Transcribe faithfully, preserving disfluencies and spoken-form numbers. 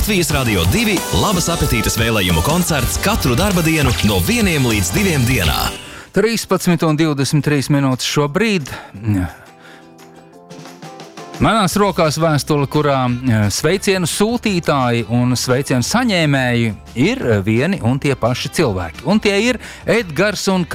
Latvijas Radio divi labas apetītes vēlējumu koncerts katru darba dienu no vieniem līdz diviem dienā. trīspadsmit un divdesmit trīs minūtes šobrīd. Manās rokās vēstule, kurā sveicienu sūtītāji un sveicienu saņēmēji ir vieni un tie paši cilvēki. Un tie ir Edgars un